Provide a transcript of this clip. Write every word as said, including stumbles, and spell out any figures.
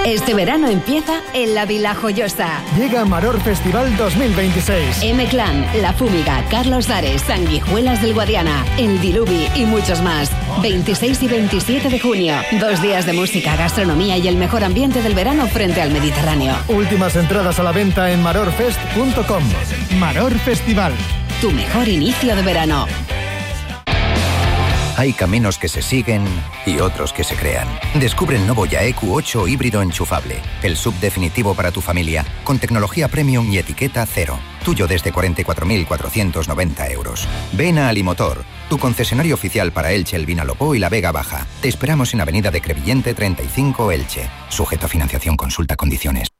Este verano empieza en la Vila Joyosa. Llega Maror Festival dos mil veintiséis. M-Clan, La Fúmiga, Carlos Dares, Sanguijuelas del Guadiana, El Diluvi y muchos más. veintiséis y veintisiete de junio. Dos días de música, gastronomía y el mejor ambiente del verano frente al Mediterráneo. Últimas entradas a la venta en marorfest punto com. Maror Festival. Tu mejor inicio de verano. Hay caminos que se siguen y otros que se crean. Descubre el nuevo Yaeku ocho híbrido enchufable. El sub definitivo para tu familia, con tecnología premium y etiqueta cero. Tuyo desde cuarenta y cuatro mil cuatrocientos noventa euros. Ven a Alimotor, tu concesionario oficial para Elche, el Vinalopó y la Vega Baja. Te esperamos en Avenida de Crevillente treinta y cinco, Elche. Sujeto a financiación, consulta condiciones.